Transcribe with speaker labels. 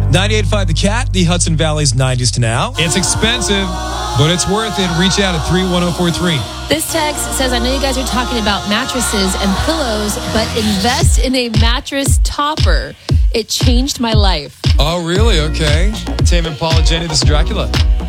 Speaker 1: 98.5 The Cat, the Hudson Valley's 90s to now.
Speaker 2: It's expensive, but it's worth it. Reach out at 31043.
Speaker 3: This text says, I know you guys are talking about mattresses and pillows, but invest in a mattress topper. It changed my life.
Speaker 2: Oh, really? Okay. Tame Impala, Jenny, this is Dracula.